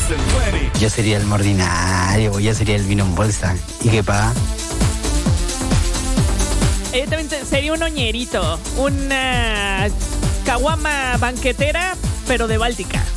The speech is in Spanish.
Yo sería el Mordinario, yo sería el vino en bolsa. ¿Y qué paga? Yo también sería un oñerito, una caguama banquetera, pero de Báltica.